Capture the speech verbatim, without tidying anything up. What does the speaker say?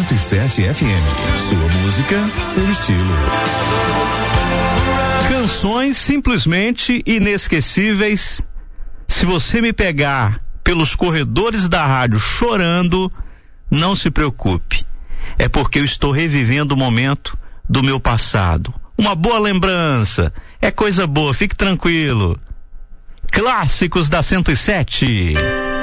cento e sete F M. Sua música, seu estilo. Canções simplesmente inesquecíveis. Se você me pegar pelos corredores da rádio chorando, não se preocupe. É porque eu estou revivendo o momento do meu passado. Uma boa lembrança. É coisa boa, fique tranquilo. Clássicos da cento e sete.